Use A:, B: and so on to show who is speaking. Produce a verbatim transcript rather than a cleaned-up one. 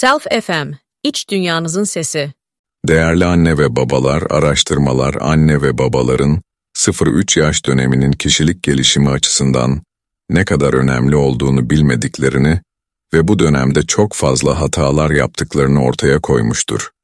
A: Self F M, iç dünyanızın sesi.
B: Değerli anne ve babalar, araştırmalar anne ve babaların sıfır üç yaş döneminin kişilik gelişimi açısından ne kadar önemli olduğunu bilmediklerini ve bu dönemde çok fazla hatalar yaptıklarını ortaya koymuştur.